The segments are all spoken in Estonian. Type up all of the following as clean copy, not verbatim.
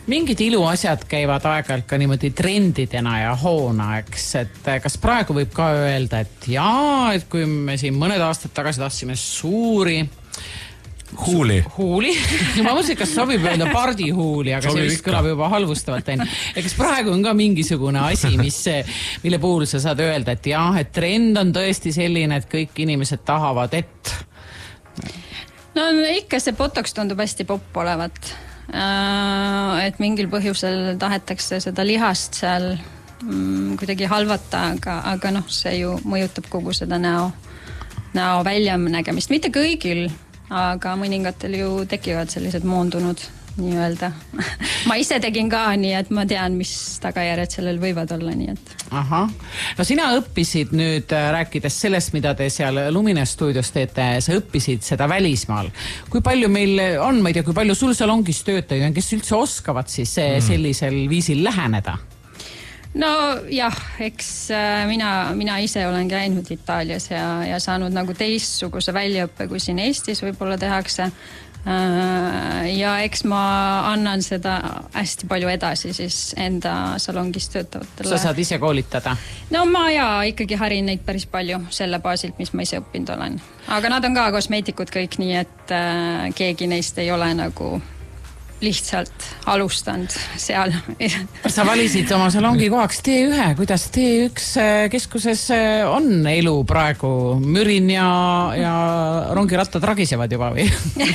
Mingid iluasjad käivad aeg-ajalt ka niimoodi trendidena ja hoona, eks, et kas praegu võib ka öelda, et jaa, et kui me siin mõned aastad tagasi tahtsime suuri Huuli. Ma mõtlesin, kas sobib öelda pardihuuli, aga see vist kõlab juba halvustavalt. Kas praegu on ka mingisugune asi, mille puhul sa saad öelda, et jah, et trend on tõesti selline, et kõik inimesed tahavad, et... No ikka see botox tundub hästi popp olevat. Et mingil põhjusel tahetakse seda lihast seal kuidagi halvata, aga see ju mõjutab kogu seda näo väljanägemist. Mitte kõigil, aga mõningatel ju tekivad sellised moondunud nii-öelda. Ma ise tegin ka nii, et ma tean, mis tagajärjed sellel võivad olla, nii et... Aha. No sina õppisid nüüd, rääkides sellest, mida te seal Lumine stuudios teete, sa õppisid seda välismaal. Kui palju meil on, ma ei tea, kui palju sul salongis töötajaid on, kes üldse oskavad siis sellisel viisil läheneda? No jah, eks mina ise olen käinud Itaalias ja saanud nagu teistsuguse väljaõppe, kui siin Eestis võib-olla tehakse. Ja eks ma annan seda hästi palju edasi siis enda salongis töötavatele. Sa saad ise koolitada? No ma ikkagi harin neid päris palju selle baasilt, mis ma ise õppinud olen. Aga nad on ka kosmeetikud kõik nii, et keegi neist ei ole nagu lihtsalt alustanud seal. Sa valisid oma salongi kohaks T1. Kuidas T1 keskuses on elu praegu? Mürin ja rongirattad ragisevad juba või?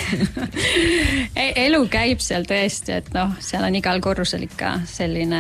Elu käib seal tõesti, et seal on igal korrusel ikka selline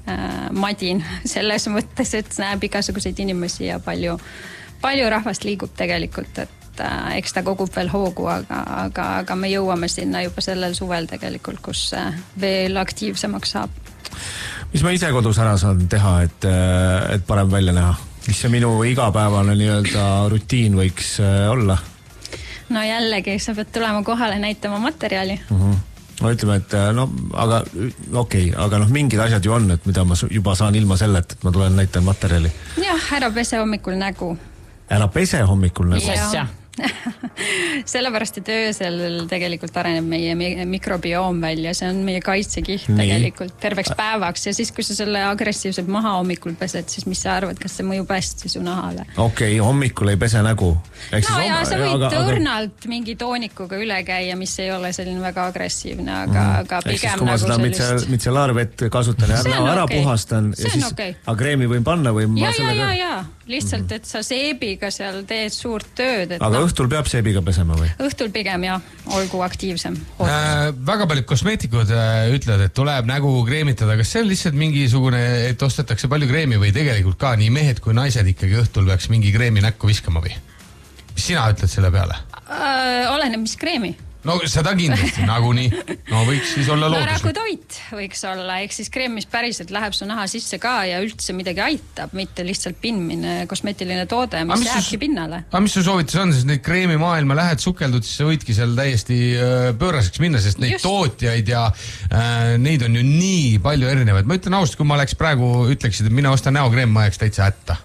madin selles mõttes, et näeb igasuguseid inimesi ja palju rahvast liigub tegelikult, et eks ta kogub veel hoogu, aga me jõuame sinna juba sellel suvel tegelikult, kus veel aktiivsemaks saab. Mis ma ise kodus ära saan teha, et parem välja näha? Mis see minu igapäevane nii-öelda rutiin võiks olla? No jällegi, sa pead tulema kohale näitama materjali. No ütleme, et aga okei, aga mingid asjad ju on, et mida ma juba saan ilma selle, et ma tulen näitan materjali. Jah, ära pese hommikul nägu. Ära pese hommikul nägu? Jah. Sellepärast, et öösel tegelikult areneb meie mikrobioom välja, see on meie kaitsekiht tegelikult terveks päevaks ja siis, kui sa selle agressiivselt maha hommikul pesed, siis mis sa arvad, kas see mõjub hästi su nahale? Okei, hommikul ei pese nägu. Sa võid õrnalt mingi toonikuga üle käia, mis ei ole selline väga agressiivne, aga pigem nagu sellist... Kui ma seda mitsellaarvett kasutan ja ära puhastan ja siis kreemi võin panna või ma sellega... Ja. Lihtsalt, et sa seebiga seal teed suurt tööd. Aga õhtul peab seebiga pesema või? Õhtul pigem olgu aktiivsem. Väga paljud kosmeetikud ütlevad, et tuleb nägu kreemitada. Kas see on lihtsalt mingisugune, et ostetakse palju kreemi või tegelikult ka nii mehed kui naised ikkagi õhtul peaks mingi kreemi näkku viskama või? Mis sina ütled selle peale? Oleneb, mis kreemi. No seda kindlasti, nagunii. No võiks siis olla looduslik. Rakutoit võiks olla, ehk siis kreem, mis päriselt läheb su naha sisse ka ja üldse midagi aitab, mitte lihtsalt pinnmine kosmeetiline toode, mis jääbki pinnale. Aga mis su soovitus on, sest neid kreemi maailma lähed sukeldud, siis sa võidki seal täiesti pööraseks minna, sest neid tootjaid ja neid on ju nii palju erinevaid. Ma ütlen ausalt, kui ma oleks praegu, ütleksid, et mina ostan näokreem, ma jääks täitsa hätta.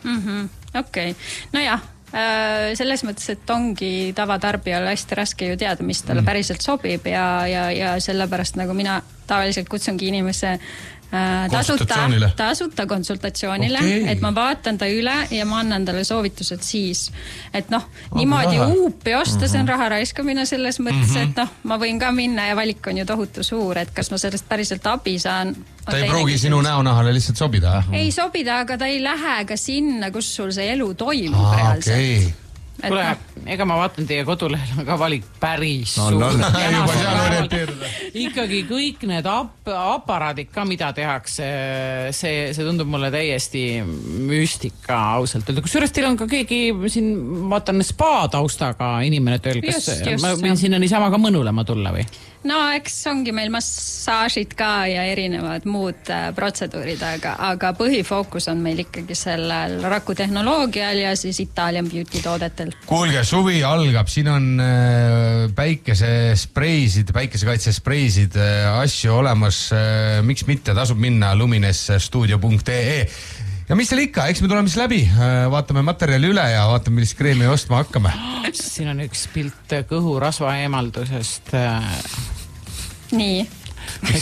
Okei. No jah. Selles mõttes, et ongi tavatarbijal hästi raske ju teada, mis talle päriselt sobib ja sellepärast nagu mina tavaliselt kutsungi inimese tasuta konsultatsioonile, et ma vaatan ta üle ja ma annan talle soovitused siis. Et niimoodi uupi osta, see on raha raiskamine selles mõttes, et ma võin ka minna ja valik on ju tohutu suur, et kas ma sellest päriselt abi saan. Ta ei pruugi sinu näonahale lihtsalt sobida? Ei sobida, aga ta ei lähe ka sinna, kus sul see elu toimub reaalselt. Kuule, ega ma vaatan teie kodulehel ka valik päris suur. Ikkagi kõik need aparaadid ka, mida tehakse, see tundub mulle täiesti müstika ausalt. Kusjuures teil on ka keegi siin, vaatan, spa taustaga inimene tööl, kas ma võin sinna niisama ka mõnulema tulla või? No eks ongi meil massaažid ka ja erinevad muud protseduurid, aga põhifookus on meil ikkagi sellel rakutehnoloogial ja siis Italian beauty toodetel. Kuulge, suvi algab, siin on päikesekaitsespreisid asju olemas. Miks mitte, tasub minna luminesstuudio.ee. Ja mis seal ikka, eks me tuleme siis läbi, vaatame materjali üle ja vaatame, millist kreemi ostma hakkame. Siin on üks pilt kõhurasva eemaldusest. Nii.